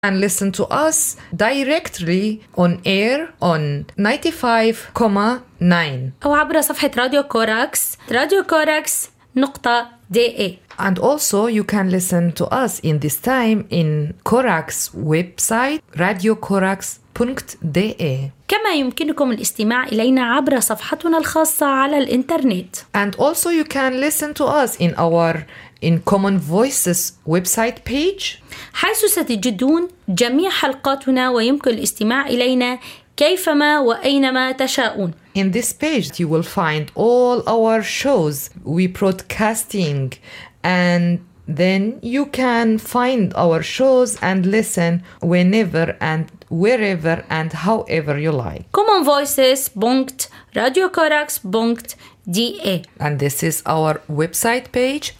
and listen to us directly on air on 95.9 أو عبر صفحة راديو كوراكس radiocorax.de. And also you can listen to us in this time in Corax website radiocorax.de. كما يمكنكم الاستماع إلينا عبر صفحتنا الخاصة على الإنترنت. And also you can listen to us in Common Voices website page, حيث ستجدون جميع حلقاتنا ويمكن الاستماع إلينا كيفما وأينما تشاءون. In this page you will find all our shows we broadcasting, and then you can find our shows and listen whenever and wherever and however you like. commonvoices.radiocorax.de. And this is our website page,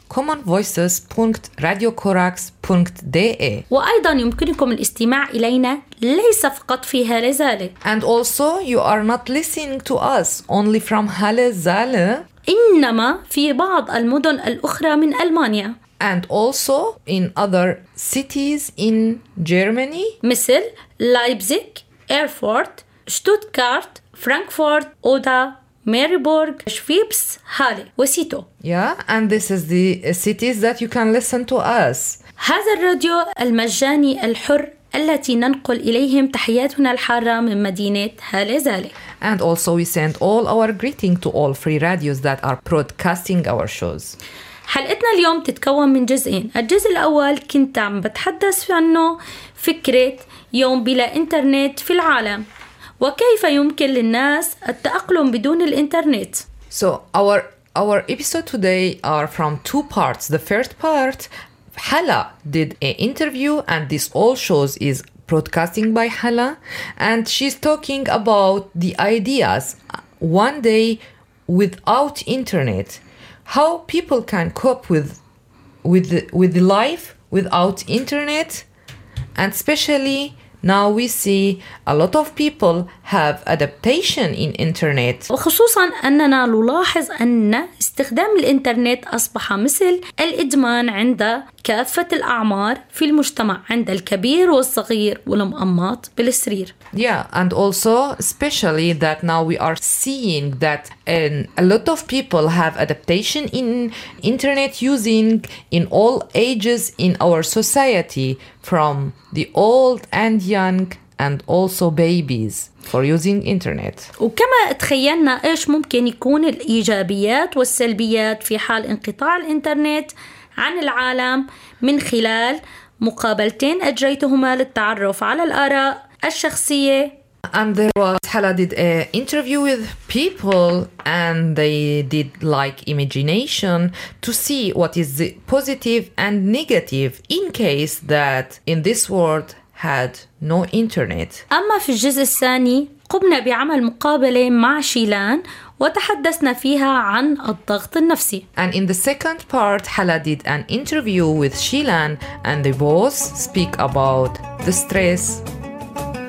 commonvoices.radiocorax.de. وأيضا يمكنكم الاستماع إلينا ليس فقط في هالة زالة. And also you are not listening to us only from Halle Saale, إنما في بعض المدن الأخرى من ألمانيا. and also in other cities in Germany, مثل لايبزيغ، إيرفورت، شتوتغارت، فرانكفورت، أودا، ماريبورغ، شفيبس، هالي وسيتو. yeah, and this is the cities that you can listen to us. هذا الراديو المجاني الحر التي ننقل إليهم تحياتنا الحارة من مدينة هالة زالة. And also we send all our greeting to all free radios that are broadcasting our shows. حلقتنا اليوم تتكون من جزئين. الجزء الأول كنت عم بتحدث عنه فكرة يوم بلا إنترنت في العالم، وكيف يمكن للناس التأقلم بدون الإنترنت. So our episode today are from two parts. The first part, Hala did an interview, and this all shows is broadcasting by Hala, and she's talking about the ideas one day without internet, how people can cope with the life without internet, and especially now we see a lot of people have adaptation in internet. وخصوصا أننا نلاحظ أن استخدام الإنترنت أصبح مثل الإدمان عند كافة الأعمار في المجتمع، عند الكبير والصغير والمقمط بالسرير. Yeah, and also especially that now we are seeing that a lot of people have adaptation in internet using in all ages in our society, from the old and young and also babies, for using internet. وكما تخيلنا إيش ممكن يكون الإيجابيات والسلبيات في حال انقطاع الإنترنت عن العالم، من خلال مقابلتين أجريتهما للتعرف على الآراء الشخصية. And there was, Hala did an interview with people, and they did like imagination to see what is the positive and negative in case that in this world had no internet. أما في الجزء الثاني قمنا بعمل مقابلة مع شيلان وتحدثنا فيها عن الضغط النفسي. And in the second part, Hala did an interview with Shilan, and they both speak about the stress